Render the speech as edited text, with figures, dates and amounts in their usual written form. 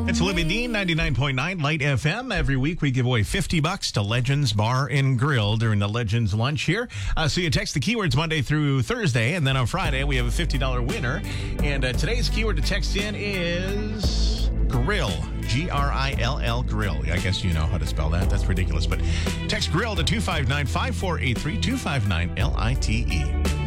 It's Libby Dean, 99.9 Light FM. Every week we give away $50 to Legends Bar and Grill during the Legends Lunch here. So you text the keywords Monday through Thursday, and then on Friday we have a $50 winner. And today's keyword to text in is grill. Grill, grill. I guess you know how to spell that. That's ridiculous. But text grill to 259-5483, 259-LITE.